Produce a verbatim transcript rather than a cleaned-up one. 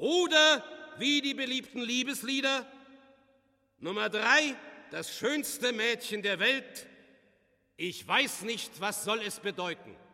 Oder wie die beliebten Liebeslieder. Nummer drei, das schönste Mädchen der Welt. Ich weiß nicht, was soll es bedeuten.